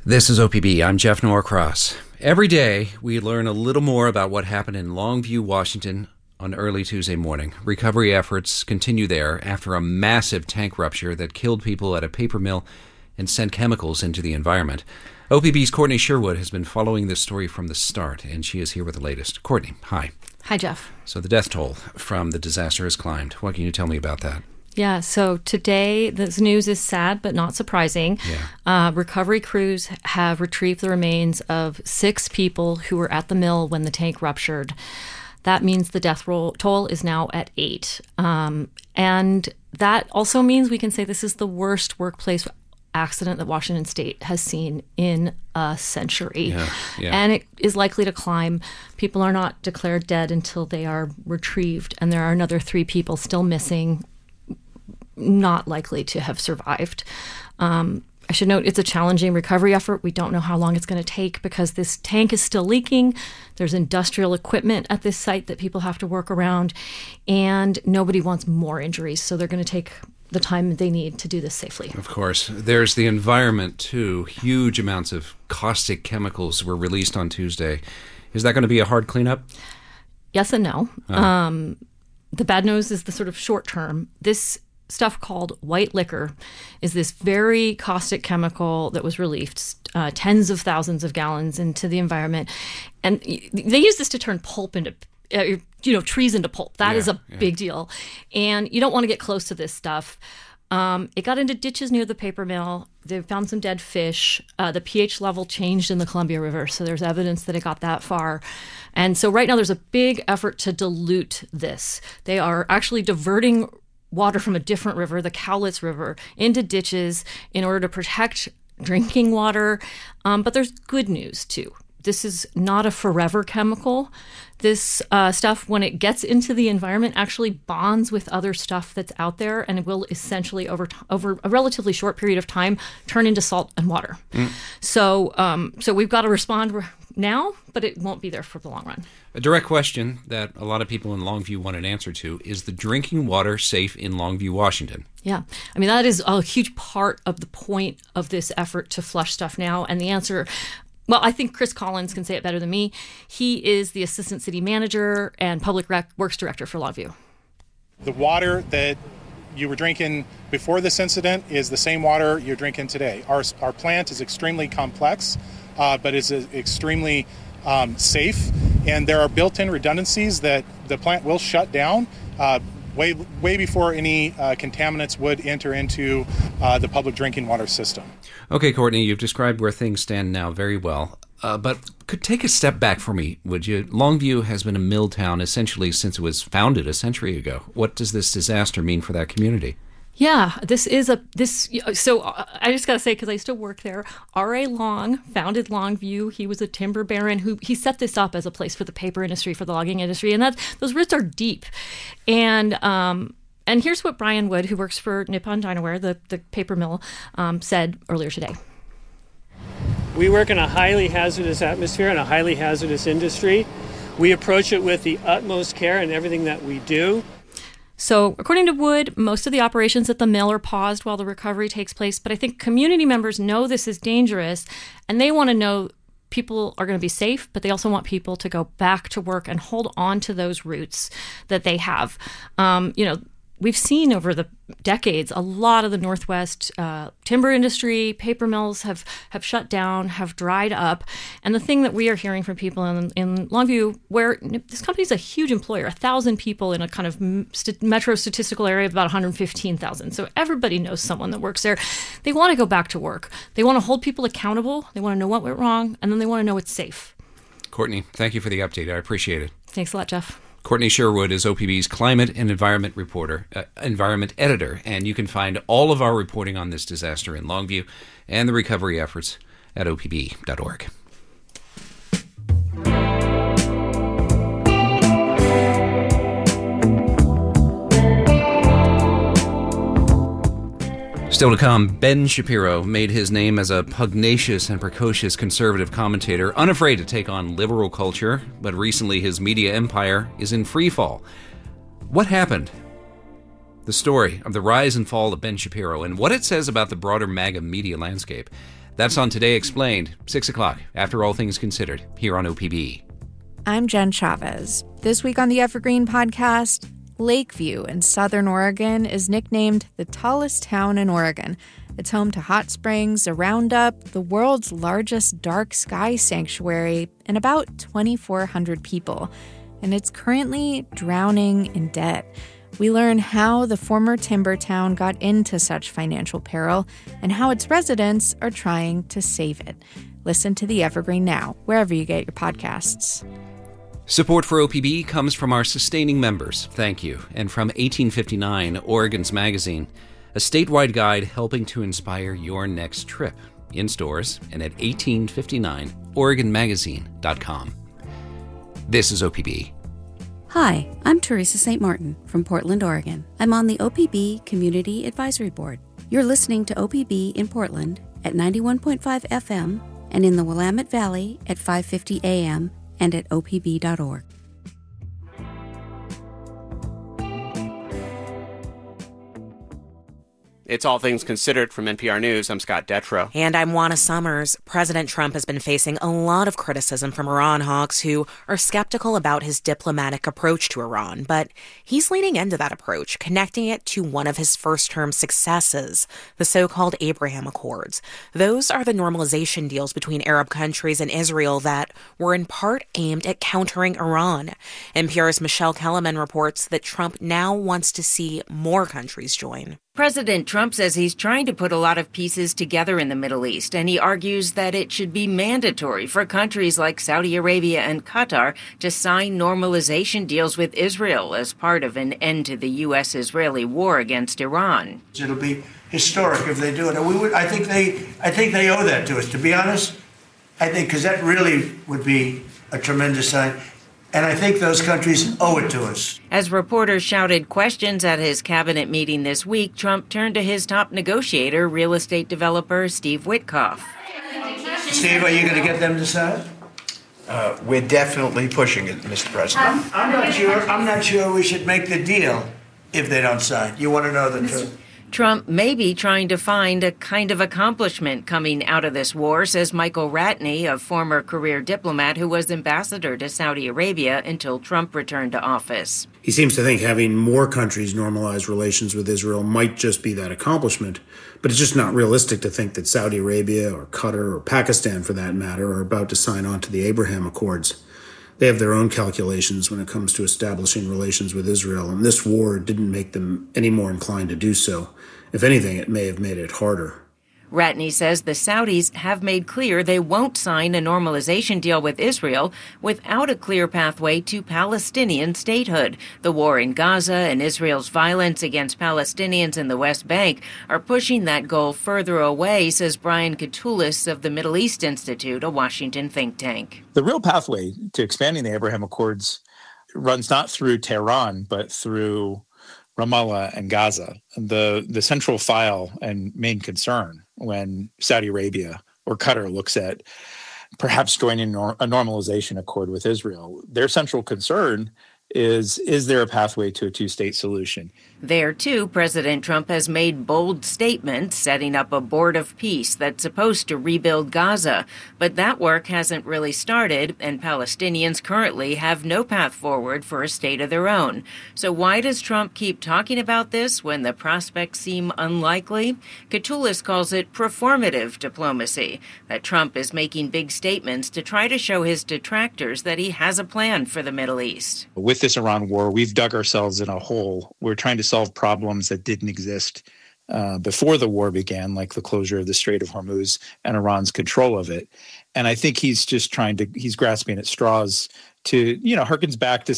This is OPB. I'm Jeff Norcross. Every day, we learn a little more about what happened in Longview, Washington on early Tuesday morning. Recovery efforts continue there after a massive tank rupture that killed people at a paper mill and sent chemicals into the environment. OPB's Courtney Sherwood has been following this story from the start, and she is here with the latest. Courtney, hi. Hi, Jeff. So the death toll from the disaster has climbed. What can you tell me about that? Yeah, so today this news is sad but not surprising. Recovery crews have retrieved the remains of 6 people who were at the mill when the tank ruptured. That means the death toll is now at 8. And that also means we can say this is the worst workplace accident that Washington State has seen in a century. And it is likely to climb. People are not declared dead until they are retrieved, and there are another 3 people still missing, not likely to have survived. I should note it's a challenging recovery effort. We don't know how long it's going to take because this tank is still leaking. There's industrial equipment at this site that people have to work around, and nobody wants more injuries, so they're going to take the time they need to do this safely. Of course. There's the environment, too. Huge amounts of caustic chemicals were released on Tuesday. Is that going to be a hard cleanup? Yes and no. The bad news is the sort of short term. This stuff called white liquor is this very caustic chemical that was released tens of thousands of gallons into the environment. And they use this to turn pulp into trees into pulp. That is a big deal. And you don't want to get close to this stuff. It got into ditches near the paper mill. They found some dead fish. The pH level changed in the Columbia River, so there's evidence that it got that far. And so right now there's a big effort to dilute this. They are actually diverting water from a different river, the Cowlitz River, into ditches in order to protect drinking water. But there's good news, too. This is not a forever chemical. This stuff, when it gets into the environment, actually bonds with other stuff that's out there, and it will essentially, over a relatively short period of time, turn into salt and water. So we've got to respond now, but it won't be there for the long run. A direct question that a lot of people in Longview want an answer to is the drinking water safe in Longview, Washington? Yeah. I mean, that is a huge part of the point of this effort to flush stuff now. And the answer, well, I think Chris Collins can say it better than me. He is the assistant city manager and public works director for Longview. The water that you were drinking before this incident is the same water you're drinking today. Our plant is extremely complex, but it's extremely safe, and there are built-in redundancies that the plant will shut down way before any contaminants would enter into the public drinking water system. Okay, Courtney, you've described where things stand now very well, but could take a step back for me, would you? Longview has been a mill town essentially since it was founded a century ago. What does this disaster mean for that community? Yeah, so I just got to say, because I used to work there, R.A. Long founded Longview. He was a timber baron he set this up as a place for the paper industry, for the logging industry, and those roots are deep. And here's what Brian Wood, who works for Nippon Dinaware, the paper mill, said earlier today. We work in a highly hazardous atmosphere and a highly hazardous industry. We approach it with the utmost care in everything that we do. So, according to Wood, most of the operations at the mill are paused while the recovery takes place. But I think community members know this is dangerous, and they want to know people are going to be safe, but they also want people to go back to work and hold on to those roots that they have. We've seen over the decades a lot of the Northwest timber industry, paper mills have shut down, have dried up. And the thing that we are hearing from people in Longview, where this company is a huge employer, 1,000 people in a kind of metro statistical area of about 115,000. So everybody knows someone that works there. They want to go back to work. They want to hold people accountable. They want to know what went wrong, and then they want to know it's safe. Courtney, thank you for the update. I appreciate it. Thanks a lot, Jeff. Courtney Sherwood is OPB's climate and environment editor, and you can find all of our reporting on this disaster in Longview and the recovery efforts at opb.org. Still to come, Ben Shapiro made his name as a pugnacious and precocious conservative commentator, unafraid to take on liberal culture, but recently his media empire is in freefall. What happened? The story of the rise and fall of Ben Shapiro and what it says about the broader MAGA media landscape. That's on Today Explained, 6 o'clock, after All Things Considered, here on OPB. I'm Jen Chavez. This week on the Evergreen Podcast, Lakeview in Southern Oregon is nicknamed the tallest town in Oregon. It's home to hot springs, a roundup, the world's largest dark sky sanctuary, and about 2,400 people. And it's currently drowning in debt. We learn how the former timber town got into such financial peril and how its residents are trying to save it. Listen to The Evergreen now, wherever you get your podcasts. Support for OPB comes from our sustaining members, thank you, and from 1859, Oregon's Magazine, a statewide guide helping to inspire your next trip, in stores and at 1859oregonmagazine.com. This is OPB. Hi, I'm Teresa St. Martin from Portland, Oregon. I'm on the OPB Community Advisory Board. You're listening to OPB in Portland at 91.5 FM and in the Willamette Valley at 550 AM and at opb.org. It's All Things Considered from NPR News. I'm Scott Detrow. And I'm Juana Summers. President Trump has been facing a lot of criticism from Iran hawks who are skeptical about his diplomatic approach to Iran. But he's leaning into that approach, connecting it to one of his first-term successes, the so-called Abraham Accords. Those are the normalization deals between Arab countries and Israel that were in part aimed at countering Iran. NPR's Michelle Kellerman reports that Trump now wants to see more countries join. President Trump says he's trying to put a lot of pieces together in the Middle East, and he argues that it should be mandatory for countries like Saudi Arabia and Qatar to sign normalization deals with Israel as part of an end to the U.S.-Israeli war against Iran. It'll be historic if they do it. And I think they owe that to us, to be honest. I think because that really would be a tremendous sign. And I think those countries owe it to us. As reporters shouted questions at his cabinet meeting this week, Trump turned to his top negotiator, real estate developer Steve Witkoff. Steve, are you going to get them to sign? We're definitely pushing it, Mr. President. I'm not sure we should make the deal if they don't sign. You want to know the truth? Trump may be trying to find a kind of accomplishment coming out of this war, says Michael Ratney, a former career diplomat who was ambassador to Saudi Arabia until Trump returned to office. He seems to think having more countries normalize relations with Israel might just be that accomplishment, but it's just not realistic to think that Saudi Arabia or Qatar or Pakistan, for that matter, are about to sign on to the Abraham Accords. They have their own calculations when it comes to establishing relations with Israel, and this war didn't make them any more inclined to do so. If anything, it may have made it harder. Ratney says the Saudis have made clear they won't sign a normalization deal with Israel without a clear pathway to Palestinian statehood. The war in Gaza and Israel's violence against Palestinians in the West Bank are pushing that goal further away, says Brian Katulis of the Middle East Institute, a Washington think tank. The real pathway to expanding the Abraham Accords runs not through Tehran, but through Ramallah and Gaza. The central file and main concern when Saudi Arabia or Qatar looks at perhaps joining a normalization accord with Israel, their central concern is there a pathway to a two-state solution? There, too, President Trump has made bold statements setting up a board of peace that's supposed to rebuild Gaza. But that work hasn't really started, and Palestinians currently have no path forward for a state of their own. So why does Trump keep talking about this when the prospects seem unlikely? Katulis calls it performative diplomacy, that Trump is making big statements to try to show his detractors that he has a plan for the Middle East. With this Iran war, we've dug ourselves in a hole. We're trying to solve problems that didn't exist before the war began, like the closure of the Strait of Hormuz and Iran's control of it. And I think he's grasping at straws to, harkens back to